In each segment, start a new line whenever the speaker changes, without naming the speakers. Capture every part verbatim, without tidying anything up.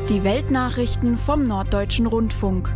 Die Weltnachrichten vom Norddeutschen Rundfunk.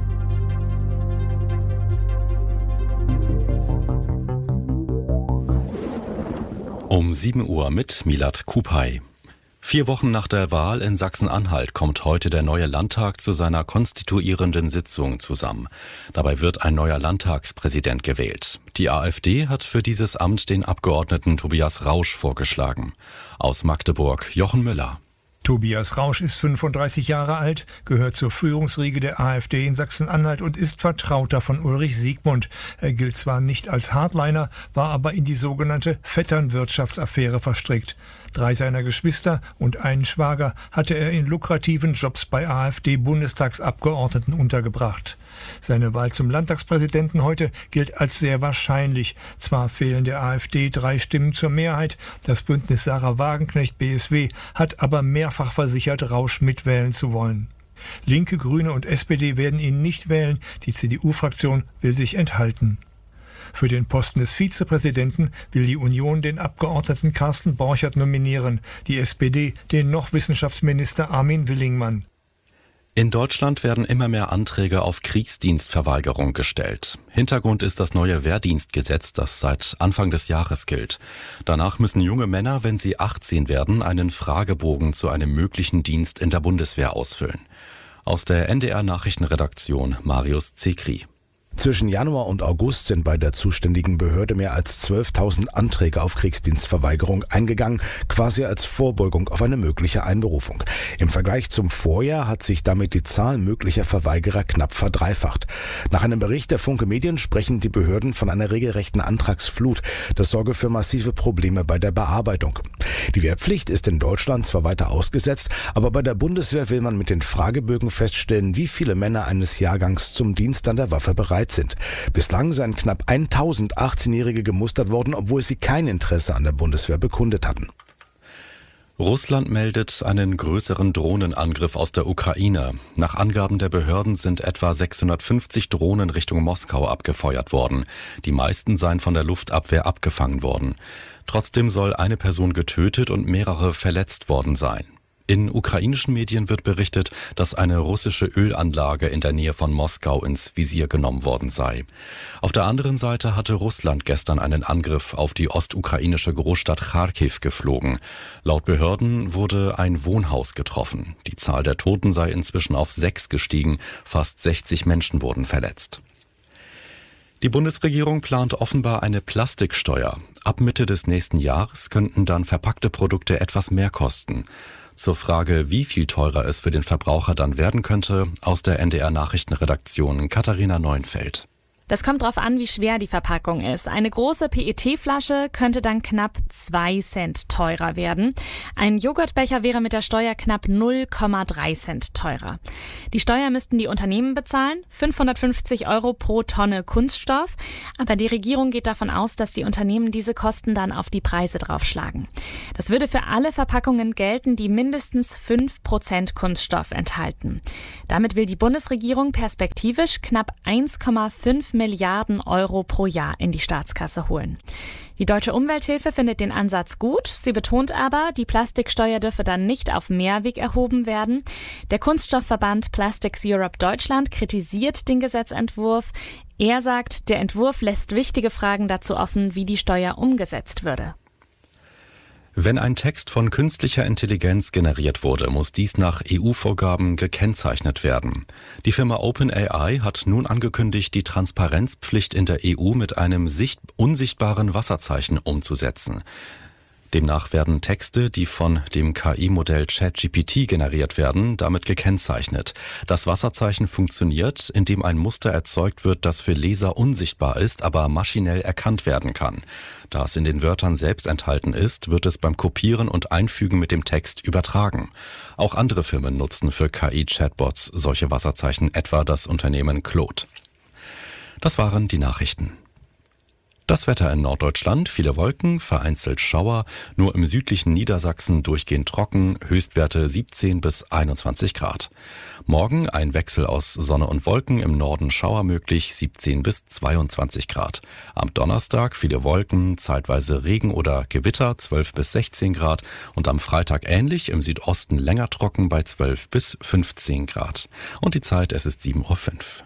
Um sieben Uhr mit Milad Kupay. Vier Wochen nach der Wahl in Sachsen-Anhalt kommt heute der neue Landtag zu seiner konstituierenden Sitzung zusammen. Dabei wird ein neuer Landtagspräsident gewählt. Die AfD hat für dieses Amt den Abgeordneten Tobias Rausch vorgeschlagen. Aus Magdeburg Jochen Müller.
Tobias Rausch ist fünfunddreißig Jahre alt, gehört zur Führungsriege der AfD in Sachsen-Anhalt und ist Vertrauter von Ulrich Siegmund. Er gilt zwar nicht als Hardliner, war aber in die sogenannte Vetternwirtschaftsaffäre verstrickt. Drei seiner Geschwister und einen Schwager hatte er in lukrativen Jobs bei AfD-Bundestagsabgeordneten untergebracht. Seine Wahl zum Landtagspräsidenten heute gilt als sehr wahrscheinlich. Zwar fehlen der AfD drei Stimmen zur Mehrheit, das Bündnis Sarah Wagenknecht B S W hat aber mehrfach versichert, Rausch mitwählen zu wollen. Linke, Grüne und S P D werden ihn nicht wählen, die C D U-Fraktion will sich enthalten. Für den Posten des Vizepräsidenten will die Union den Abgeordneten Carsten Borchert nominieren, die S P D den noch Wissenschaftsminister Armin Willingmann.
In Deutschland werden immer mehr Anträge auf Kriegsdienstverweigerung gestellt. Hintergrund ist das neue Wehrdienstgesetz, das seit Anfang des Jahres gilt. Danach müssen junge Männer, wenn sie achtzehn werden, einen Fragebogen zu einem möglichen Dienst in der Bundeswehr ausfüllen. Aus der N D R-Nachrichtenredaktion Marius Zekri.
Zwischen Januar und August sind bei der zuständigen Behörde mehr als zwölftausend Anträge auf Kriegsdienstverweigerung eingegangen, quasi als Vorbeugung auf eine mögliche Einberufung. Im Vergleich zum Vorjahr hat sich damit die Zahl möglicher Verweigerer knapp verdreifacht. Nach einem Bericht der Funke Medien sprechen die Behörden von einer regelrechten Antragsflut. Das sorge für massive Probleme bei der Bearbeitung. Die Wehrpflicht ist in Deutschland zwar weiter ausgesetzt, aber bei der Bundeswehr will man mit den Fragebögen feststellen, wie viele Männer eines Jahrgangs zum Dienst an der Waffe bereit sind. Bislang seien knapp tausend achtzehnjährige gemustert worden, obwohl sie kein Interesse an der Bundeswehr bekundet hatten.
Russland meldet einen größeren Drohnenangriff aus der Ukraine. Nach Angaben der Behörden sind etwa sechshundertfünfzig Drohnen Richtung Moskau abgefeuert worden. Die meisten seien von der Luftabwehr abgefangen worden. Trotzdem soll eine Person getötet und mehrere verletzt worden sein. In ukrainischen Medien wird berichtet, dass eine russische Ölanlage in der Nähe von Moskau ins Visier genommen worden sei. Auf der anderen Seite hatte Russland gestern einen Angriff auf die ostukrainische Großstadt Charkiw geflogen. Laut Behörden wurde ein Wohnhaus getroffen. Die Zahl der Toten sei inzwischen auf sechs gestiegen, fast sechzig Menschen wurden verletzt. Die Bundesregierung plant offenbar eine Plastiksteuer. Ab Mitte des nächsten Jahres könnten dann verpackte Produkte etwas mehr kosten. Zur Frage, wie viel teurer es für den Verbraucher dann werden könnte, aus der N D R-Nachrichtenredaktion Katharina Neuenfeld.
Das kommt darauf an, wie schwer die Verpackung ist. Eine große P E T-Flasche könnte dann knapp zwei Cent teurer werden. Ein Joghurtbecher wäre mit der Steuer knapp null Komma drei Cent teurer. Die Steuer müssten die Unternehmen bezahlen, fünfhundertfünfzig Euro pro Tonne Kunststoff. Aber die Regierung geht davon aus, dass die Unternehmen diese Kosten dann auf die Preise draufschlagen. Das würde für alle Verpackungen gelten, die mindestens fünf Prozent Kunststoff enthalten. Damit will die Bundesregierung perspektivisch knapp eins Komma fünf Milliarden Euro pro Jahr in die Staatskasse holen. Die Deutsche Umwelthilfe findet den Ansatz gut. Sie betont aber, die Plastiksteuer dürfe dann nicht auf Mehrweg erhoben werden. Der Kunststoffverband Plastics Europe Deutschland kritisiert den Gesetzentwurf. Er sagt, der Entwurf lässt wichtige Fragen dazu offen, wie die Steuer umgesetzt würde.
Wenn ein Text von künstlicher Intelligenz generiert wurde, muss dies nach E U-Vorgaben gekennzeichnet werden. Die Firma OpenAI hat nun angekündigt, die Transparenzpflicht in der E U mit einem sicht- unsichtbaren Wasserzeichen umzusetzen. Demnach werden Texte, die von dem K I-Modell ChatGPT generiert werden, damit gekennzeichnet. Das Wasserzeichen funktioniert, indem ein Muster erzeugt wird, das für Leser unsichtbar ist, aber maschinell erkannt werden kann. Da es in den Wörtern selbst enthalten ist, wird es beim Kopieren und Einfügen mit dem Text übertragen. Auch andere Firmen nutzen für K I-Chatbots solche Wasserzeichen, etwa das Unternehmen Claude. Das waren die Nachrichten. Das Wetter in Norddeutschland, viele Wolken, vereinzelt Schauer, nur im südlichen Niedersachsen durchgehend trocken, Höchstwerte siebzehn bis einundzwanzig Grad. Morgen ein Wechsel aus Sonne und Wolken, im Norden Schauer möglich, siebzehn bis zweiundzwanzig Grad. Am Donnerstag viele Wolken, zeitweise Regen oder Gewitter, zwölf bis sechzehn Grad und am Freitag ähnlich, im Südosten länger trocken bei zwölf bis fünfzehn Grad. Und die Zeit, es ist sieben Uhr fünf.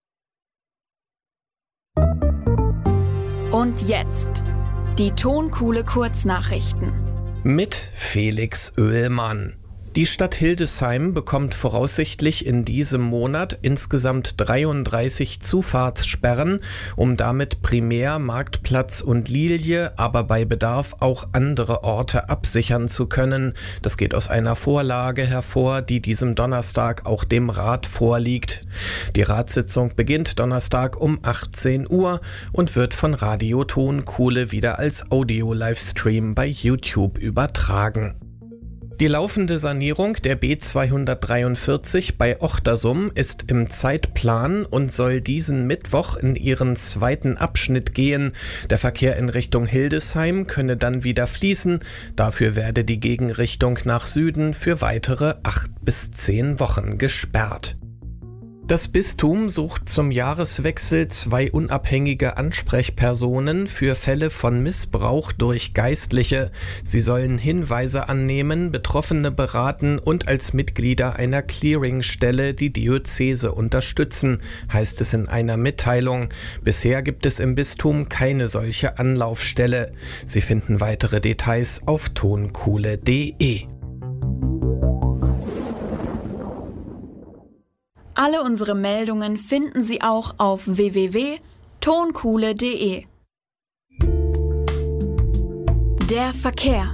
Und jetzt die Tonkuhle Kurznachrichten.
Mit Felix Oehlmann. Die Stadt Hildesheim bekommt voraussichtlich in diesem Monat insgesamt dreiunddreißig Zufahrtssperren, um damit primär Marktplatz und Lilie, aber bei Bedarf auch andere Orte absichern zu können. Das geht aus einer Vorlage hervor, die diesem Donnerstag auch dem Rat vorliegt. Die Ratssitzung beginnt Donnerstag um achtzehn Uhr und wird von Radio Tonkuhle wieder als Audio-Livestream bei YouTube übertragen. Die laufende Sanierung der B zweihundertdreiundvierzig bei Ochtersum ist im Zeitplan und soll diesen Mittwoch in ihren zweiten Abschnitt gehen. Der Verkehr in Richtung Hildesheim könne dann wieder fließen. Dafür werde die Gegenrichtung nach Süden für weitere acht bis zehn Wochen gesperrt. Das Bistum sucht zum Jahreswechsel zwei unabhängige Ansprechpersonen für Fälle von Missbrauch durch Geistliche. Sie sollen Hinweise annehmen, Betroffene beraten und als Mitglieder einer Clearingstelle die Diözese unterstützen, heißt es in einer Mitteilung. Bisher gibt es im Bistum keine solche Anlaufstelle. Sie finden weitere Details auf tonkuhle punkt de.
Alle unsere Meldungen finden Sie auch auf w w w punkt tonkuhle punkt de. Der Verkehr.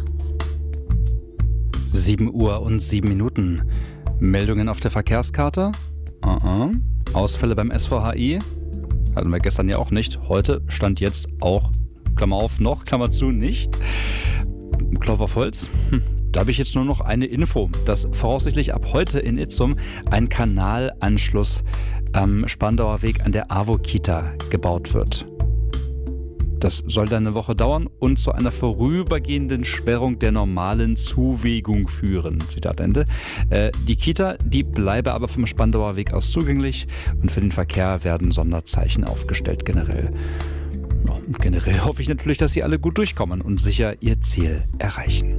sieben Uhr und sieben Minuten. Meldungen auf der Verkehrskarte? Uh-uh. Ausfälle beim S V H I? Hatten wir gestern ja auch nicht. Heute stand jetzt auch, Klammer auf, noch, Klammer zu, nicht. Klopf auf Holz. Hm. Da habe ich jetzt nur noch eine Info, dass voraussichtlich ab heute in Itzum ein Kanalanschluss am Spandauer Weg an der AWO-Kita gebaut wird. Das soll dann eine Woche dauern und zu einer vorübergehenden Sperrung der normalen Zuwegung führen. Zitat Ende. Äh, die Kita, die bleibe aber vom Spandauer Weg aus zugänglich und für den Verkehr werden Sonderzeichen aufgestellt generell. Ja, und generell hoffe ich natürlich, dass Sie alle gut durchkommen und sicher Ihr Ziel erreichen.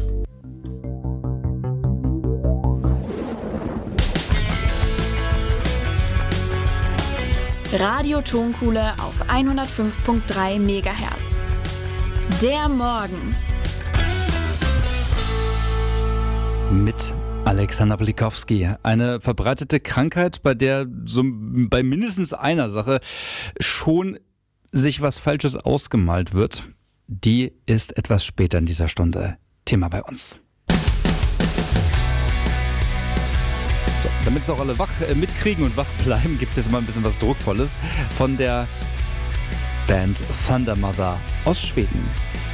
Radio Tonkuhle auf hundertfünf Komma drei Megahertz. Der Morgen.
Mit Alexander Blikowski. Eine verbreitete Krankheit, bei der so bei mindestens einer Sache schon sich was Falsches ausgemalt wird, die ist etwas später in dieser Stunde Thema bei uns. So, damit es auch alle wach äh, mitkriegen und wach bleiben, gibt es jetzt mal ein bisschen was Druckvolles von der Band Thunder Mother aus Schweden.